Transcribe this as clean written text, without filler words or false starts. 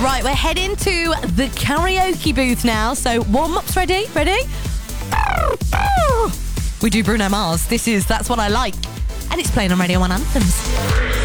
Right, we're heading to the karaoke booth now. So warm-ups ready? Ready? We do Bruno Mars. This is That's What I Like. And it's playing on Radio 1 Anthems.